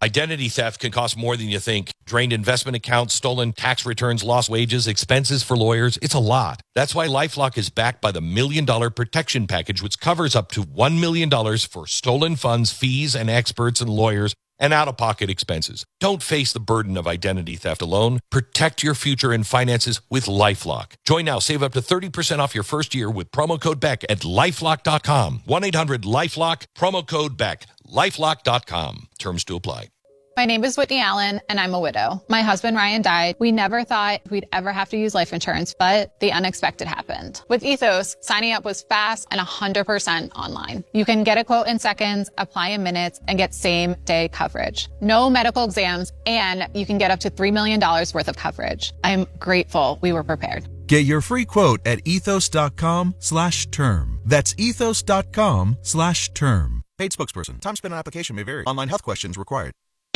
Identity theft can cost more than you think. Drained investment accounts, stolen tax returns, lost wages, expenses for lawyers. It's a lot. That's why LifeLock is backed by the $1 Million Protection Package, which covers up to $1 million for stolen funds, fees, and experts and lawyers, and out-of-pocket expenses. Don't face the burden of identity theft alone. Protect your future and finances with LifeLock. Join now. Save up to 30% off your first year with promo code BECK at LifeLock.com. 1-800-LifeLock, promo code BECK. LifeLock.com. Terms to apply. My name is Whitney Allen, and I'm a widow. My husband, Ryan, died. We never thought we'd ever have to use life insurance, but the unexpected happened. With Ethos, signing up was fast and 100% online. You can get a quote in seconds, apply in minutes, and get same-day coverage. No medical exams, and you can get up to $3 million worth of coverage. I'm grateful we were prepared. Get your free quote at ethos.com/term. That's ethos.com/term. Paid spokesperson. Time spent on application may vary. Online health questions required.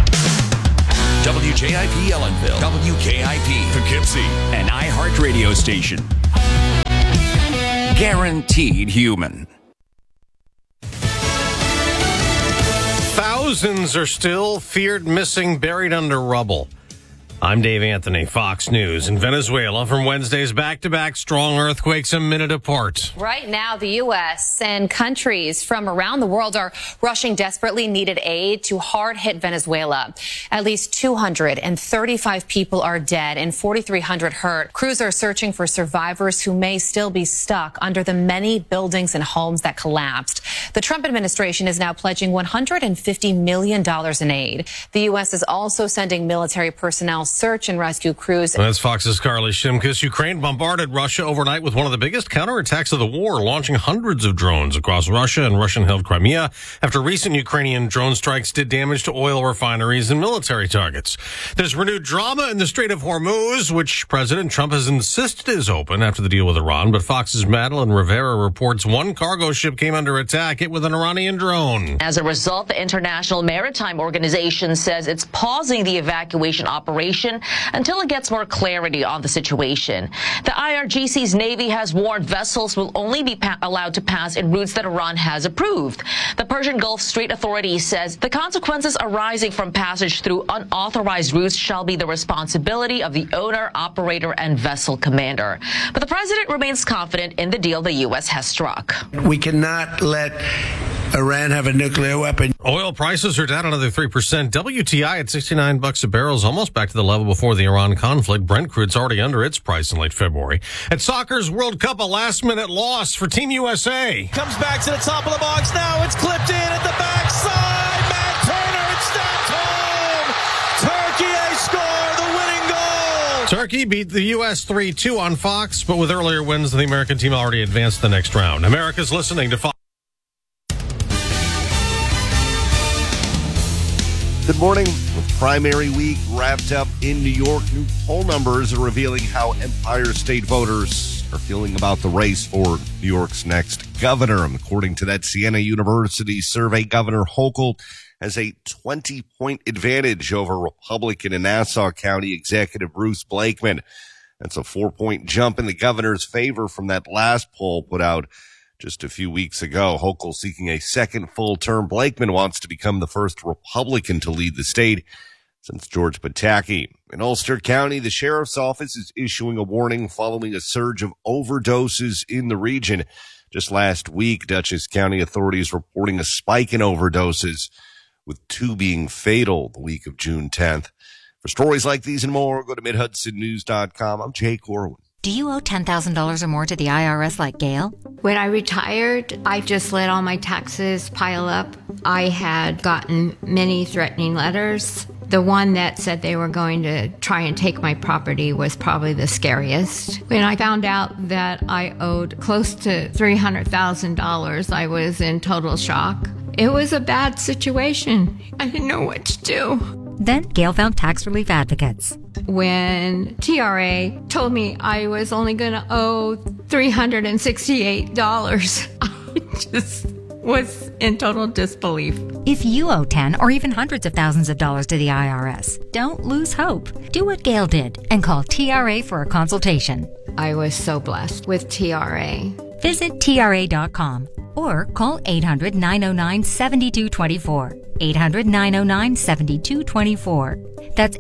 WJIP Ellenville, WKIP Poughkeepsie, an iHeart radio station. Guaranteed human. Thousands are still feared missing, buried under rubble. I'm Dave Anthony, Fox News. In Venezuela, from Wednesday's back-to-back strong earthquakes a minute apart. Right now, the U.S. and countries from around the world are rushing desperately needed aid to hard-hit Venezuela. At least 235 people are dead and 4,300 hurt. Crews are searching for survivors who may still be stuck under the many buildings and homes that collapsed. The Trump administration is now pledging $150 million in aid. The U.S. is also sending military personnel search and rescue crews. That's Fox's Carly Shimkus. Ukraine bombarded Russia overnight with one of the biggest counterattacks of the war, launching hundreds of drones across Russia and Russian-held Crimea after recent Ukrainian drone strikes did damage to oil refineries and military targets. There's renewed drama in the Strait of Hormuz, which President Trump has insisted is open after the deal with Iran. But Fox's Madeline Rivera reports one cargo ship came under attack, hit with an Iranian drone. As a result, the International Maritime Organization says it's pausing the evacuation operation until it gets more clarity on the situation. The IRGC's Navy has warned vessels will only be allowed to pass in routes that Iran has approved. The Persian Gulf Strait Authority says the consequences arising from passage through unauthorized routes shall be the responsibility of the owner, operator, and vessel commander. But the president remains confident in the deal the U.S. has struck. We cannot let Iran have a nuclear weapon. Oil prices are down another 3%. WTI at $69 a barrel is almost back to the level before the Iran conflict. Brent crude's already under its price in late February. At soccer's World Cup, a last-minute loss for Team USA. Comes back to the top of the box now. It's clipped in at the backside. Matt Turner, it's snapped home. Turkey score the winning goal. Turkey beat the U.S. 3-2 on Fox, but with earlier wins, the American team already advanced the next round. America's listening to Fox. Good morning. With primary week wrapped up in New York, new poll numbers are revealing how Empire State voters are feeling about the race for New York's next governor. According to that Siena University survey, Governor Hochul has a 20-point advantage over Republican and Nassau County Executive Bruce Blakeman. That's a 4-point jump in the governor's favor from that last poll put out just a few weeks ago. Hochul seeking a second full term. Blakeman wants to become the first Republican to lead the state since George Pataki. In Ulster County, the sheriff's office is issuing a warning following a surge of overdoses in the region. Just last week, Dutchess County authorities reporting a spike in overdoses, with 2 being fatal the week of June 10th. For stories like these and more, go to MidHudsonNews.com. I'm Jay Corwin. Do you owe $10,000 or more to the IRS like Gail? When I retired, I just let all my taxes pile up. I had gotten many threatening letters. The one that said they were going to try and take my property was probably the scariest. When I found out that I owed close to $300,000, I was in total shock. It was a bad situation. I didn't know what to do. Then Gail found tax relief advocates. When TRA told me I was only going to owe $368, I just was in total disbelief. If you owe 10 or even hundreds of thousands of dollars to the IRS, don't lose hope. Do what Gail did and call TRA for a consultation. I was so blessed with TRA. Visit TRA.com or call 800-909-7224. 800-909-7224. That's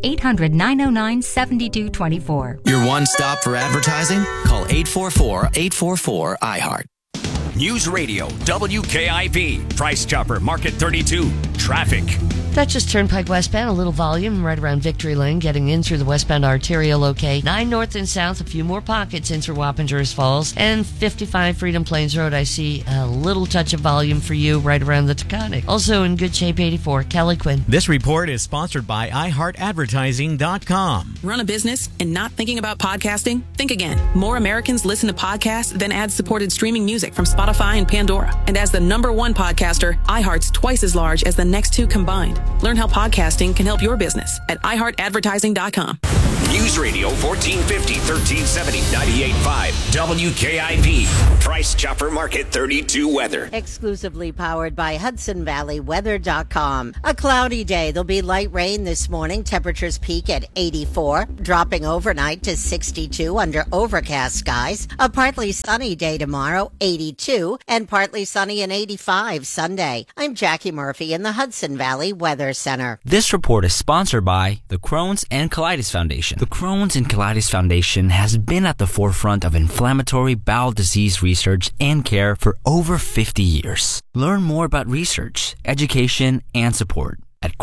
800-909-7224. Your one stop for advertising? Call 844-844-iHeart. News Radio, WKIP, Price Chopper, Market 32, traffic. Dutchess Turnpike westbound, a little volume right around Victory Lane, getting in through the westbound arterial okay. 9 north and south, a few more pockets in through Wappingers Falls. And 55 Freedom Plains Road, I see a little touch of volume for you right around the Taconic. Also in good shape, 84, Kelly Quinn. This report is sponsored by iHeartAdvertising.com. Run a business and not thinking about podcasting? Think again. More Americans listen to podcasts than ad-supported streaming music from Spotify and Pandora. And as the #1 podcaster, iHeart's twice as large as the next two combined. Learn how podcasting can help your business at iHeartAdvertising.com. News Radio 1450, 1370, 98.5, WKIP, Price Chopper Market 32 weather. Exclusively powered by HudsonValleyWeather.com. A cloudy day. There'll be light rain this morning. Temperatures peak at 84, dropping overnight to 62 under overcast skies. A partly sunny day tomorrow, 82, and partly sunny and 85 Sunday. I'm Jackie Murphy in the Hudson Valley Weather Center. This report is sponsored by the Crohn's and Colitis Foundation. The Crohn's and Colitis Foundation has been at the forefront of inflammatory bowel disease research and care for over 50 years. Learn more about research, education, and support at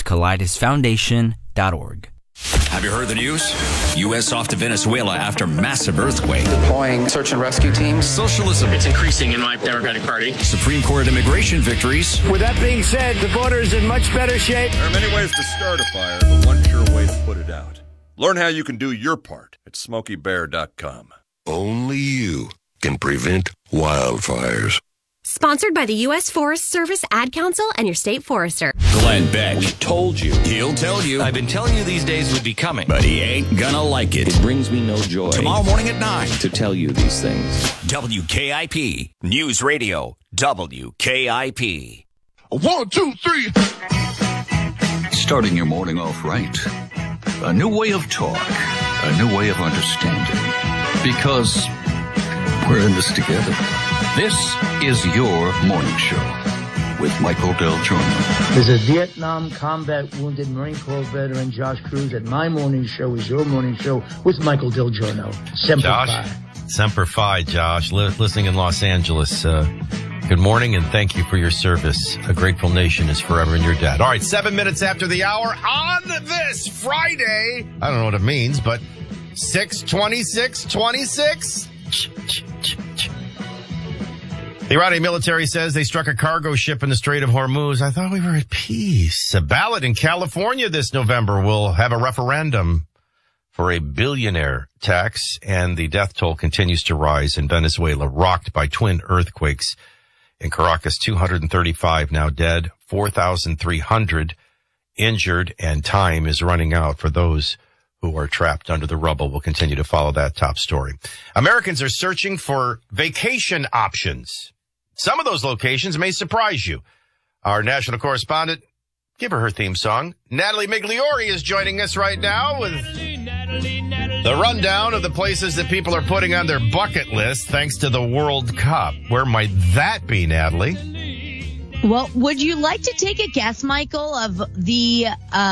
Crohn'sColitisFoundation.org. Have you heard the news? U.S. off to Venezuela after massive earthquake. Deploying search and rescue teams. Socialism. It's increasing in my Democratic Party. Supreme Court immigration victories. With that being said, the border is in much better shape. There are many ways to start a fire, but one sure way to put it out. Learn how you can do your part at SmokeyBear.com. Only you can prevent wildfires. Sponsored by the U.S. Forest Service, Ad Council, and your state forester. Glenn Beck. We told you. He'll tell you. I've been telling you these days would be coming. But he ain't gonna like it. It brings me no joy. Tomorrow morning at 9. To tell you these things. WKIP. News Radio. WKIP. 1, 2, 3. Starting your morning off right. A new way of talk. A new way of understanding. Because we're in this together. This is your morning show with Michael Del Giorno. There's a Vietnam combat wounded Marine Corps veteran, Josh Cruz, and my morning show is your morning show with Michael Del Giorno. Semper Fi. Semper Fi, Josh. Listening in Los Angeles. Good morning and thank you for your service. A grateful nation is forever in your debt. All right, 7 minutes after the hour on this Friday. I don't know what it means, but 6/26/26. The Iranian military says they struck a cargo ship in the Strait of Hormuz. I thought we were at peace. A ballot in California this November will have a referendum for a billionaire tax, and the death toll continues to rise in Venezuela, rocked by twin earthquakes. In Caracas, 235 now dead, 4,300 injured, and time is running out for those who are trapped under the rubble. We'll continue to follow that top story. Americans are searching for vacation options. Some of those locations may surprise you. Our national correspondent, give her theme song, Natalie Migliori, is joining us right now with the rundown of the places that people are putting on their bucket list thanks to the World Cup. Where might that be, Natalie? Well, would you like to take a guess, Michael, of the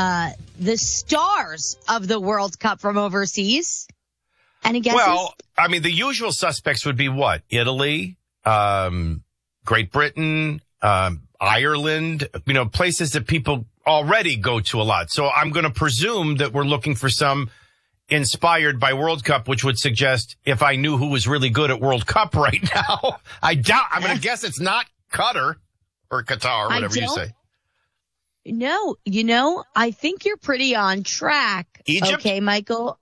stars of the World Cup from overseas? Any guesses? Well, I mean, the usual suspects would be what? Italy, Great Britain, Ireland, places that people already go to a lot. So I'm going to presume that we're looking for some inspired by World Cup, which would suggest if I knew who was really good at World Cup right now, I'm going to guess it's not Qatar or Qatar, whatever you say. No, I think you're pretty on track. Egypt? Okay, Michael.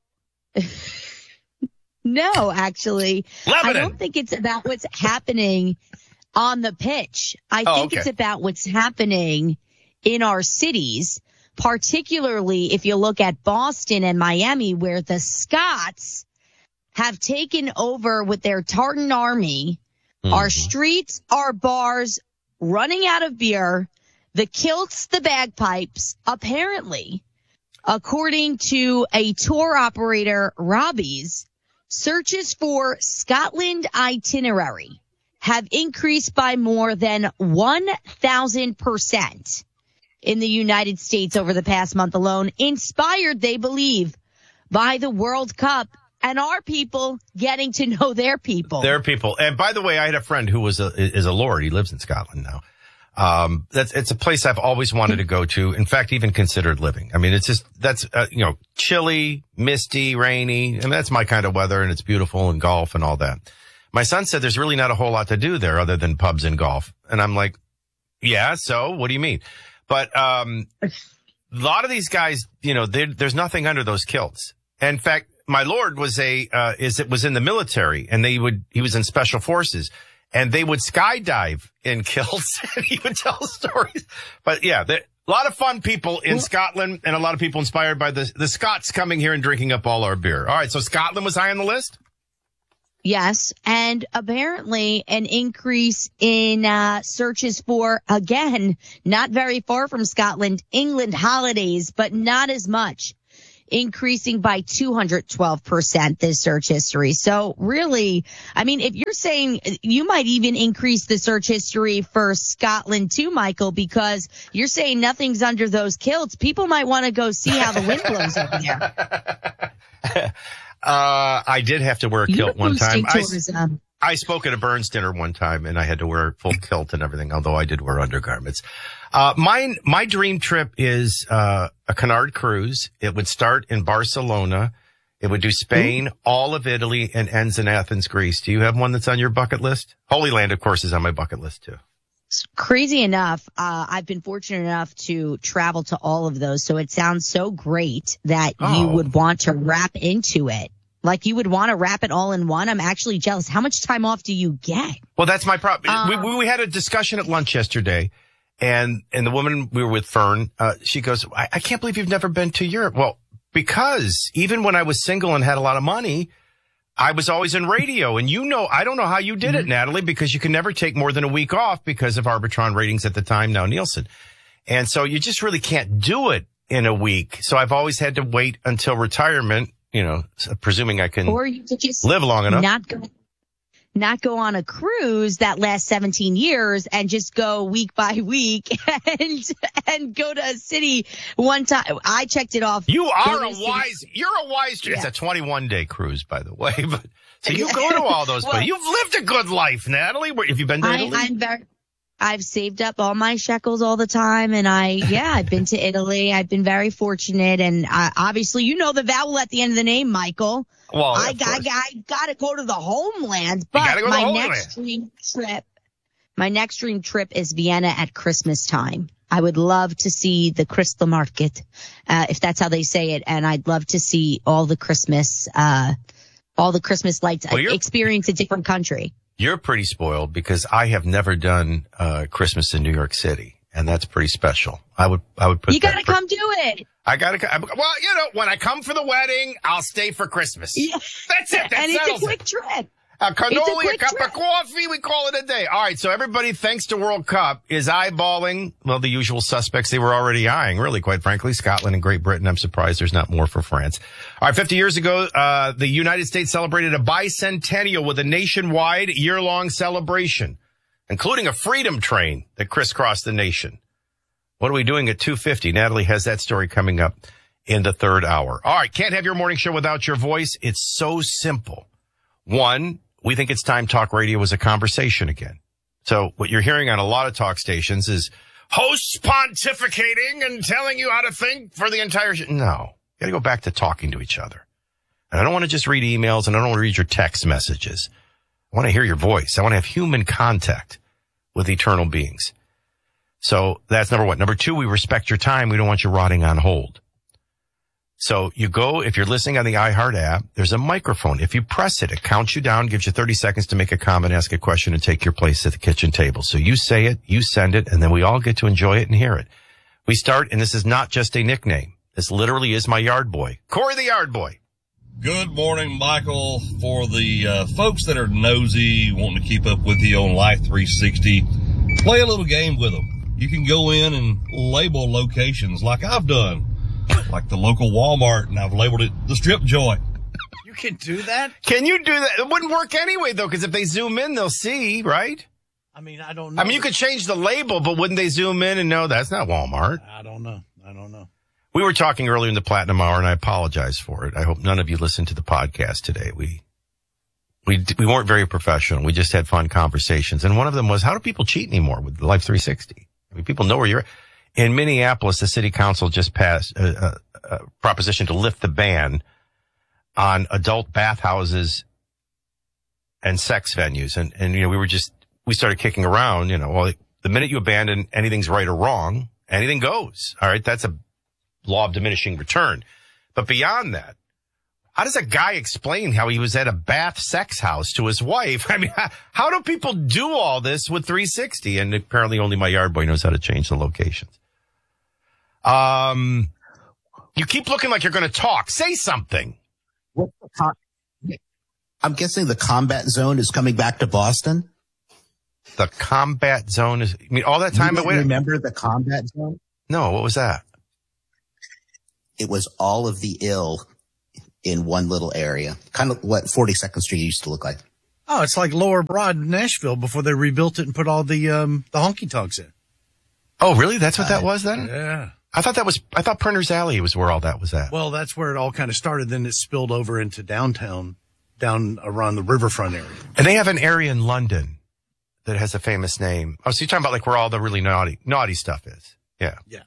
No, actually. Lebanon. I don't think it's about what's happening on the pitch. I think it's about what's happening in our cities, particularly if you look at Boston and Miami, where the Scots have taken over with their tartan army. Our streets, our bars, running out of beer, the kilts, the bagpipes, apparently, according to a tour operator, Robbie's, searches for Scotland itinerary have increased by more than 1,000% in the United States over the past month alone, inspired, they believe, by the World Cup and our people getting to know their people. Their people. And by the way, I had a friend who is a lord. He lives in Scotland now. It's a place I've always wanted to go to. In fact, even considered living. I mean, it's just, chilly, misty, rainy. And that's my kind of weather, and it's beautiful, and golf and all that. My son said there's really not a whole lot to do there other than pubs and golf. And I'm like, yeah, so what do you mean? But, a lot of these guys, there's nothing under those kilts. In fact, my lord was was in the military, and he was in special forces, and they would skydive in kilts, and he would tell stories. But yeah, a lot of fun people in Scotland, and a lot of people inspired by the Scots coming here and drinking up all our beer. All right. So Scotland was high on the list? Yes, and apparently an increase in searches for, again, not very far from Scotland, England holidays, but not as much, increasing by 212% this search history. So really, I mean, if you're saying you might even increase the search history for Scotland too, Michael, because you're saying nothing's under those kilts, people might want to go see how the wind blows over there. I did have to wear a kilt one time. I spoke at a Burns dinner one time, and I had to wear a full kilt and everything, although I did wear undergarments. My dream trip is a Cunard cruise. It would start in Barcelona. It would do Spain, all of Italy, and ends in Athens, Greece. Do you have one that's on your bucket list? Holy Land, of course, is on my bucket list, too. Crazy enough, I've been fortunate enough to travel to all of those, so it sounds so great that you would want to wrap into it. Like you would want to wrap it all in one. I'm actually jealous. How much time off do you get? Well, that's my problem. We had a discussion at lunch yesterday, and the woman we were with, Fern, she goes, I can't believe you've never been to Europe. Well, because even when I was single and had a lot of money, I was always in radio. And I don't know how you did it, Natalie, because you can never take more than a week off because of Arbitron ratings at the time, now Nielsen. And so you just really can't do it in a week. So I've always had to wait until retirement, presuming I can live long enough. Not go on a cruise that lasts 17 years and just go week by week and go to a city one time. I checked it off. You're a wise. Yeah. It's a 21-day cruise, by the way. But so you go to all those places. You've lived a good life, Natalie. Have you been to Italy? I've saved up all my shekels all the time, and I've been to Italy. I've been very fortunate, and obviously, the vowel at the end of the name, Michael. Well, I got to go to the homeland, but my next dream trip is Vienna at Christmas time. I would love to see the Crystal Market, if that's how they say it, and I'd love to see all the Christmas lights. Experience a different country. You're pretty spoiled because I have never done Christmas in New York City, and that's pretty special. I would put. You gotta come do it. I gotta. Well, when I come for the wedding, I'll stay for Christmas. Yeah. That's it. That and it's a quick trip. A cannoli, a cup of coffee, we call it a day. All right, so everybody, thanks to World Cup, is eyeballing, the usual suspects they were already eyeing, really, quite frankly, Scotland and Great Britain. I'm surprised there's not more for France. All right, 50 years ago, the United States celebrated a bicentennial with a nationwide year-long celebration, including a freedom train that crisscrossed the nation. What are we doing at 2:50? Natalie has that story coming up in the third hour. All right, can't have your morning show without your voice. It's so simple. One, we think it's time talk radio was a conversation again. So what you're hearing on a lot of talk stations is hosts pontificating and telling you how to think for the entire show. No, you gotta go back to talking to each other. And I don't want to just read emails, and I don't want to read your text messages. I want to hear your voice. I want to have human contact with eternal beings. So that's number one. Number two, we respect your time. We don't want you rotting on hold. So you go, if you're listening on the iHeart app, there's a microphone. If you press it, it counts you down, gives you 30 seconds to make a comment, ask a question, and take your place at the kitchen table. So you say it, you send it, and then we all get to enjoy it and hear it. We start, and this is not just a nickname. This literally is my yard boy, Corey the Yard Boy. Good morning, Michael. For the folks that are nosy, wanting to keep up with you on Life 360, play a little game with them. You can go in and label locations like I've done. Like the local Walmart, and I've labeled it the strip joint. can do that? Can you do that? It wouldn't work anyway, though, because if they zoom in, they'll see, right? I mean, I don't know. I mean, you could change the label, but wouldn't they zoom in and know that's not Walmart? I don't know. We were talking earlier in the Platinum Hour, and I apologize for it. I hope none of you listened to the podcast today. We weren't very professional. We just had fun conversations. And one of them was, how do people cheat anymore with Life 360? I mean, people know where you're at. In Minneapolis, the city council just passed a proposition to lift the ban on adult bathhouses and sex venues. And we started kicking around, well, the minute you abandon anything's right or wrong, anything goes. All right. That's a law of diminishing return. But beyond that, how does a guy explain how he was at a bath sex house to his wife? I mean, how do people do all this with 360? And apparently only my yard boy knows how to change the locations. You keep looking like you're going to talk. Say something. I'm guessing the combat zone is coming back to Boston. The combat zone is, all that time. Remember the combat zone? No, what was that? It was all of the ill in one little area. Kind of what 42nd Street used to look like. Oh, it's like Lower Broad, Nashville, before they rebuilt it and put all the honky tonks in. Oh, really? That's what that was then? Yeah. I thought Printer's Alley was where all that was at. Well, that's where it all kind of started. Then it spilled over into downtown, down around the riverfront area. And they have an area in London that has a famous name. Oh, so you're talking about like where all the really naughty stuff is. Yeah. Yeah.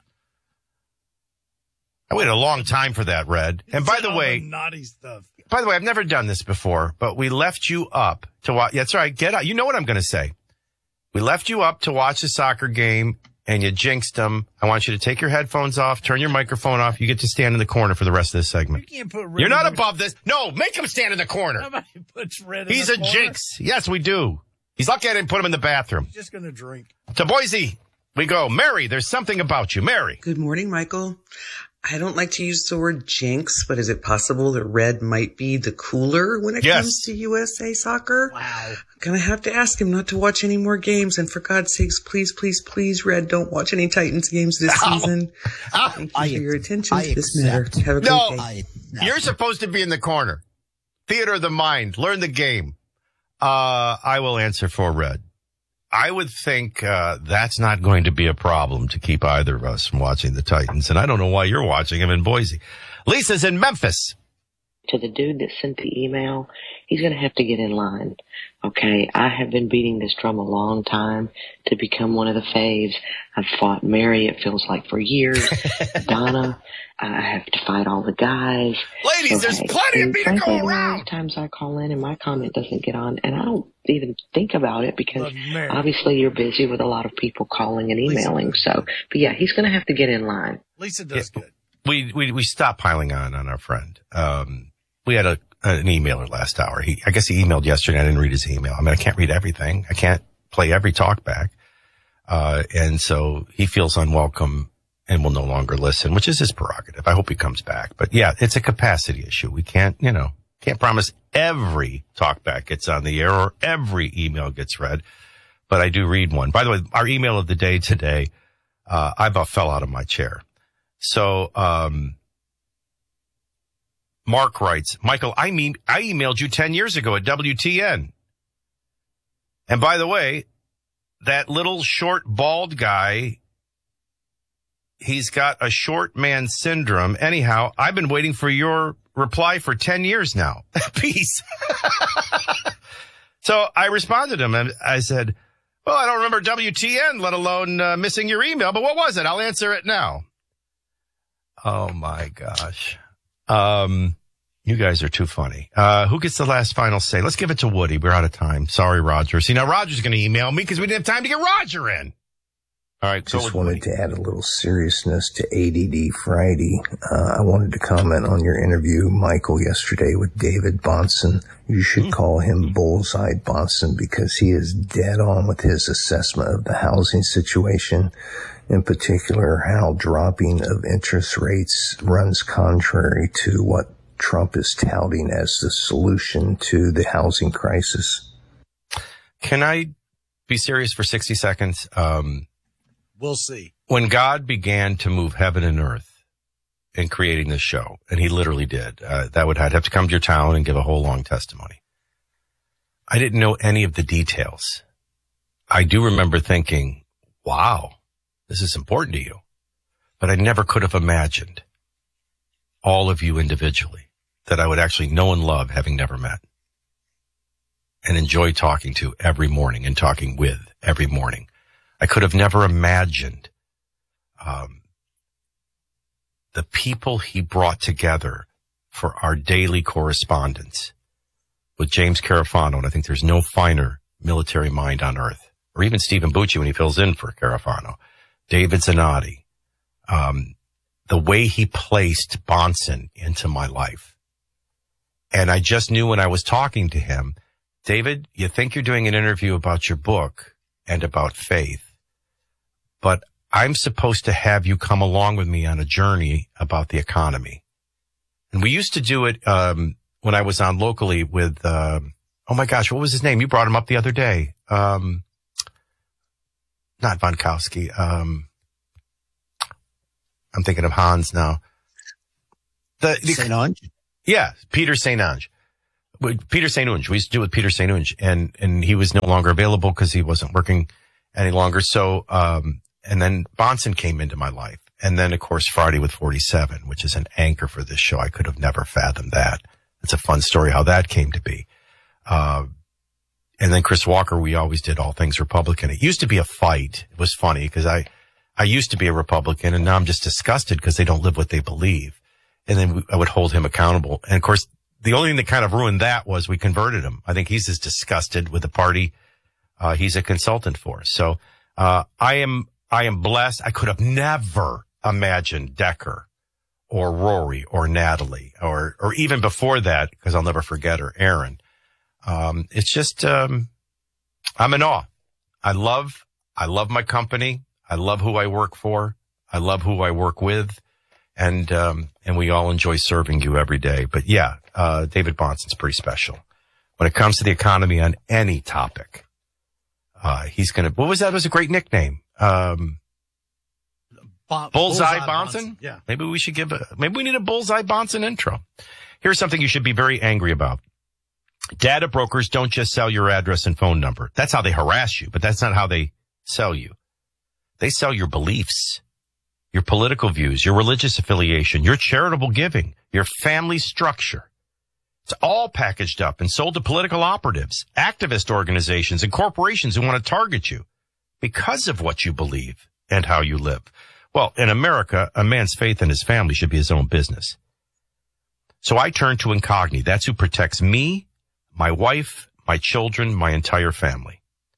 I waited a long time for that, Red. And by the way, naughty stuff. By the way, I've never done this before, but we left you up to watch. That's right. Get out. You know what I'm going to say. We left you up to watch the soccer game and you jinxed them. I want you to take your headphones off, turn your microphone off. You get to stand in the corner for the rest of this segment. You can't put Red. You're not above this. No, make him stand in the corner. Nobody puts Red in the He's a corner. jinx. Yes, we do. He's lucky I didn't put him in the bathroom. He's just going to drink. To Boise we go. Mary, there's something about you. Mary. Good morning, Michael. I don't like to use the word jinx, but is it possible that Red might be the cooler when it comes to USA soccer? Wow. I'm going to have to ask him not to watch any more games. And for God's sakes, please, please, please, Red, don't watch any Titans games this season. Thank you for your attention to this matter. Have a great day. You're supposed to be in the corner. Theater of the mind. Learn the game. I will answer for Red. I would think that's not going to be a problem to keep either of us from watching the Titans. And I don't know why you're watching him in Boise. Lisa's in Memphis. To the dude that sent the email, he's going to have to get in line. Okay, I have been beating this drum a long time to become one of the faves. I've fought Mary, it feels like, for years. Donna, I have to fight all the guys. Ladies, there's plenty of me to go around. Times I call in and my comment doesn't get on, and I don't even think about it because obviously you're busy with a lot of people calling and emailing. But yeah, he's going to have to get in line. Lisa does good. We stopped piling on our friend. We had an emailer last hour. I guess he emailed yesterday. I didn't read his email. I mean, I can't read everything. I can't play every talk back. And so he feels unwelcome and will no longer listen, which is his prerogative. I hope he comes back. But yeah, it's a capacity issue. We can't promise every talk back gets on the air or every email gets read. But I do read one. By the way, our email of the day today, I about fell out of my chair. So, Mark writes, Michael, I emailed you 10 years ago at WTN. And by the way, that little short bald guy, he's got a short man syndrome. Anyhow, I've been waiting for your reply for 10 years now. Peace. So I responded to him and I said, well, I don't remember WTN, let alone missing your email, but what was it? I'll answer it now. Oh my gosh. You guys are too funny. Who gets the last final say? Let's give it to Woody. We're out of time. Sorry, Roger. See, now Roger's going to email me because we didn't have time to get Roger in. All right. Just wanted to add a little seriousness to ADD Friday. I wanted to comment on your interview, Michael, yesterday with David Bahnsen. You should call him Bullseye Bahnsen because he is dead on with his assessment of the housing situation. In particular, how dropping of interest rates runs contrary to what Trump is touting as the solution to the housing crisis. Can I be serious for 60 seconds? We'll see. When God began to move heaven and earth, in creating this show, and he literally did. I'd have to come to your town and give a whole long testimony. I didn't know any of the details. I do remember thinking, wow, this is important to you. But I never could have imagined all of you individually that I would actually know and love, having never met, and enjoy talking to every morning and talking with every morning. I could have never imagined the people he brought together for our daily correspondence with James Carafano, and I think there's no finer military mind on earth, or even Stephen Bucci when he fills in for Carafano, David Zanotti, the way he placed Bonson into my life. And I just knew when I was talking to him, David, you think you're doing an interview about your book and about faith, but I'm supposed to have you come along with me on a journey about the economy. And we used to do it when I was on locally with, oh my gosh, what was his name? You brought him up the other day. Not Vonkowski. I'm thinking of Hans now. St. Ange? Yeah, Peter St. Ange. Peter St. Ange. We used to do it with Peter St. Ange, and he was no longer available because he wasn't working any longer. So, and then Bonson came into my life. And then, of course, Friday with 47, which is an anchor for this show. I could have never fathomed that. It's a fun story how that came to be. And then Chris Walker, we always did all things Republican. It used to be a fight. It was funny because I used to be a Republican, and now I'm just disgusted because they don't live what they believe. And then I would hold him accountable. And of course, the only thing that kind of ruined that was we converted him. I think he's as disgusted with the party he's a consultant for. So I am blessed. I could have never imagined Decker or Rory or Natalie or even before that, because I'll never forget her, Aaron. It's just I'm in awe. I love my company. I love who I work for. I love who I work with. And we all enjoy serving you every day. But yeah, David Bonson's pretty special. When it comes to the economy on any topic, he's going to, what was that? It was a great nickname. Bullseye Bonson? Yeah. Maybe we should maybe we need a Bullseye Bonson intro. Here's something you should be very angry about. Data brokers don't just sell your address and phone number. That's how they harass you, but that's not how they sell you. They sell your beliefs, your political views, your religious affiliation, your charitable giving, your family structure. It's all packaged up and sold to political operatives, activist organizations, and corporations who want to target you because of what you believe and how you live. Well, in America, a man's faith in his family should be his own business. So I turn to Incogni. That's who protects me, my wife, my children, my entire family.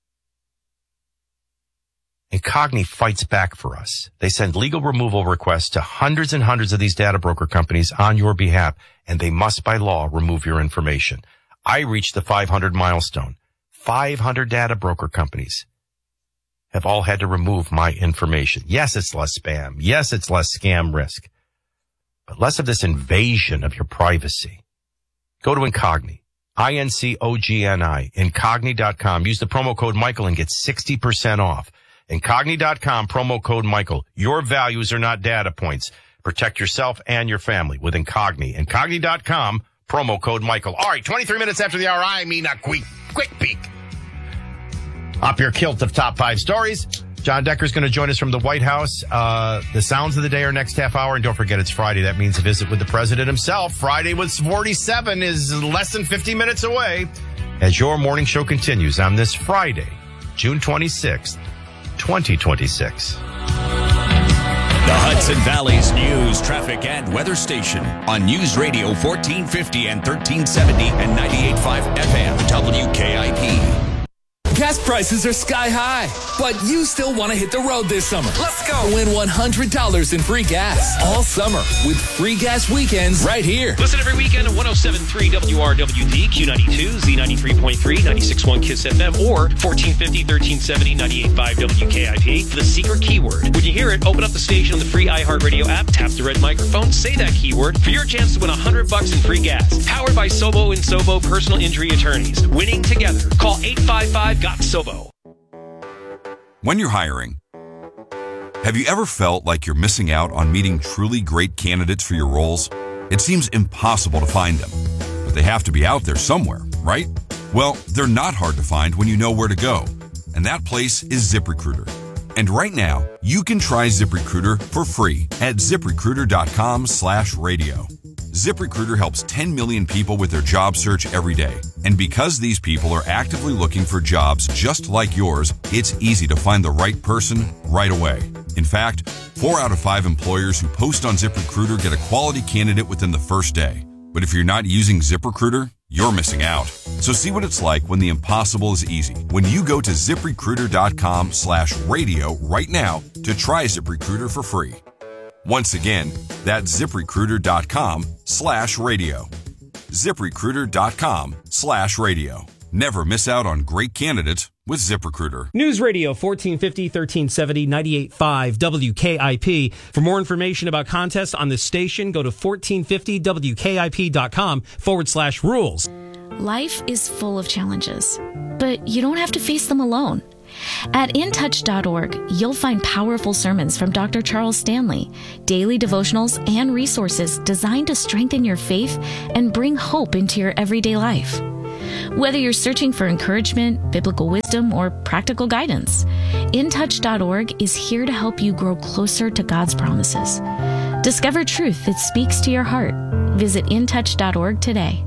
Incogni fights back for us. They send legal removal requests to hundreds and hundreds of these data broker companies on your behalf, and they must by law remove your information. I reached the 500 milestone. 500 data broker companies have all had to remove my information. Yes, it's less spam. Yes, it's less scam risk, but less of this invasion of your privacy. Go to Incogni, Incogni, Incogni.com. Use the promo code Michael and get 60% off. Incogni.com, promo code Michael. Your values are not data points. Protect yourself and your family with Incogni. Incogni.com, promo code Michael. All right, 23 minutes after the hour, I mean a quick peek. Up your kilt of top 5 stories. John Decker's going to join us from the White House. The sounds of the day are next half hour. And don't forget, it's Friday. That means a visit with the president himself. Friday with 47 is less than 50 minutes away as your morning show continues on this Friday, June 26th, 2026. The Hudson Valley's news, traffic, and weather station on News Radio 1450 and 1370 and 98.5 FM WKIP. Gas prices are sky high, but you still want to hit the road this summer. Let's go. Win $100 in free gas all summer with free gas weekends right here. Listen every weekend at 107.3 WRWD, Q92, Z93.3, 96.1 KISS FM, or 1450, 1370, 98.5 WKIP. The secret keyword. When you hear it, open up the station on the free iHeartRadio app, tap the red microphone, say that keyword for your chance to win $100 in free gas. Powered by Sobo and Sobo Personal Injury Attorneys. Winning together. Call 855-GOT-SOBO. When you're hiring, Have you ever felt like you're missing out on meeting truly great candidates for your roles? It seems impossible to find them, but they have to be out there somewhere, right? Well, they're not hard to find when you know where to go, and that place is ZipRecruiter. And right now, you can try ZipRecruiter for free at ZipRecruiter.com/radio. ZipRecruiter helps 10 million people with their job search every day. And because these people are actively looking for jobs just like yours, it's easy to find the right person right away. In fact, 4 out of 5 employers who post on ZipRecruiter get a quality candidate within the first day. But if you're not using ZipRecruiter, you're missing out. So see what it's like when the impossible is easy. When you go to ZipRecruiter.com/radio right now to try ZipRecruiter for free. Once again, that's ZipRecruiter.com/radio. ZipRecruiter.com/radio. Never miss out on great candidates with ZipRecruiter. News Radio 1450, 1370, 98.5 WKIP. For more information about contests on this station, go to 1450WKIP.com/rules. Life is full of challenges, but you don't have to face them alone. At InTouch.org, you'll find powerful sermons from Dr. Charles Stanley, daily devotionals, and resources designed to strengthen your faith and bring hope into your everyday life. Whether you're searching for encouragement, biblical wisdom, or practical guidance, InTouch.org is here to help you grow closer to God's promises. Discover truth that speaks to your heart. Visit InTouch.org today.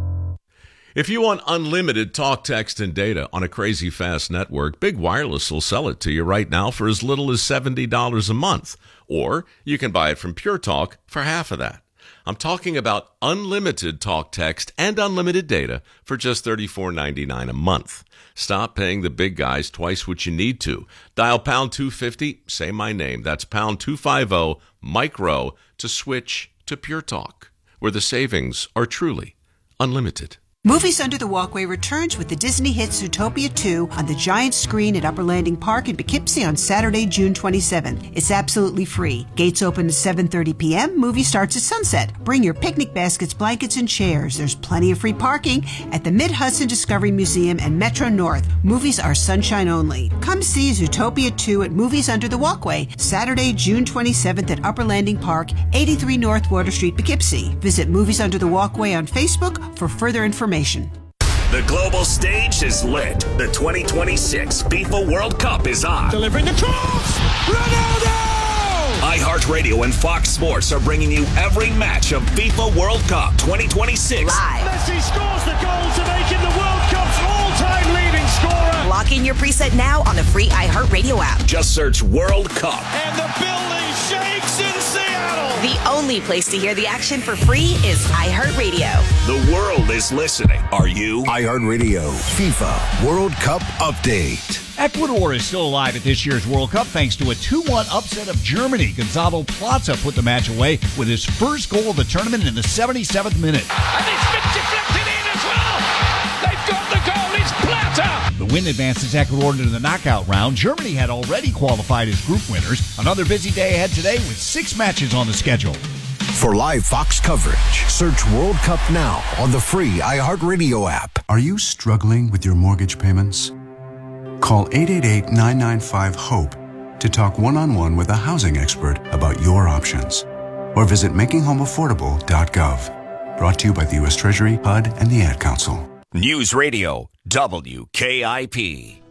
If you want unlimited talk, text, and data on a crazy fast network, Big Wireless will sell it to you right now for as little as $70 a month. Or you can buy it from Pure Talk for half of that. I'm talking about unlimited talk, text, and unlimited data for just $34.99 a month. Stop paying the big guys twice what you need to. Dial pound 250, say my name. That's pound 250, Mike Rowe, to switch to Pure Talk, where the savings are truly unlimited. Movies Under the Walkway returns with the Disney hit Zootopia 2 on the giant screen at Upper Landing Park in Poughkeepsie on Saturday, June 27th. It's absolutely free. Gates open at 7:30 p.m. Movie starts at sunset. Bring your picnic baskets, blankets, and chairs. There's plenty of free parking at the Mid-Hudson Discovery Museum and Metro North. Movies are sunshine only. Come see Zootopia 2 at Movies Under the Walkway, Saturday, June 27th at Upper Landing Park, 83 North Water Street, Poughkeepsie. Visit Movies Under the Walkway on Facebook for further information. The global stage is lit. The 2026 FIFA World Cup is on. Delivering the cross! Ronaldo! iHeartRadio and Fox Sports are bringing you every match of FIFA World Cup 2026. Live. Messi scores the goal to make him the World Cup's all-time leading scorer. Lock in your preset now on the free iHeartRadio app. Just search World Cup. And the building shakes in Seattle. The only place to hear the action for free is iHeartRadio. The world is listening. Are you? iHeartRadio FIFA World Cup Update. Ecuador is still alive at this year's World Cup thanks to a 2-1 upset of Germany. Gonzalo Plata put the match away with his first goal of the tournament in the 77th minute. And it's been deflected in as well. They've got the goal. It's Plata. The win advances Ecuador into the knockout round. Germany had already qualified as group winners. Another busy day ahead today with 6 matches on the schedule. For live Fox coverage, search World Cup now on the free iHeartRadio app. Are you struggling with your mortgage payments? Call 888-995-HOPE to talk one-on-one with a housing expert about your options. Or visit makinghomeaffordable.gov. Brought to you by the U.S. Treasury, HUD, and the Ad Council. News Radio WKIP.